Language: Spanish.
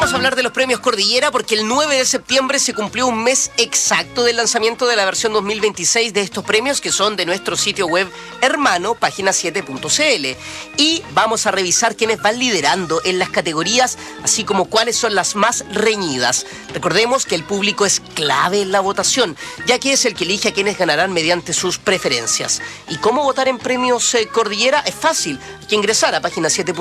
Vamos a hablar de los premios Cordillera porque el 9 de septiembre se cumplió un mes exacto del lanzamiento de la versión 2026 de estos premios, que son de nuestro sitio web hermano, página7.cl. Y vamos a revisar quiénes van liderando en las categorías, así como cuáles son las más reñidas. Recordemos que el público es clave en la votación, ya que es el que elige a quienes ganarán mediante sus preferencias. ¿Y cómo votar en premios Cordillera? Es fácil, hay que ingresar a página7.cl